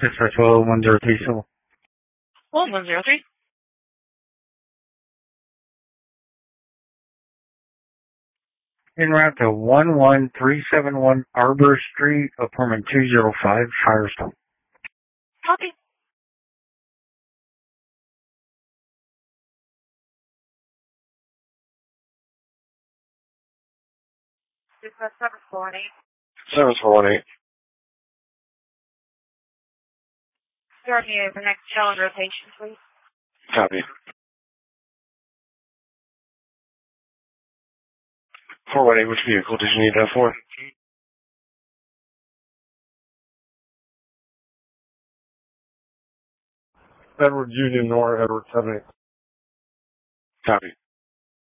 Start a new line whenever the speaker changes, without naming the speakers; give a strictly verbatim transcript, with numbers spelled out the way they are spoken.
Dispatch twelve one zero three Civil.
twelve one zero three.
En route to one one three seven one Arbor Street, apartment two oh five, Firestone.
Copy. Dispatch seven four one eight.
seven four one eight.
Start me over next challenge rotation, please.
Copy. four one eight, which vehicle did you need that for?
Edward Union Nor, Edward seven eight.
Copy.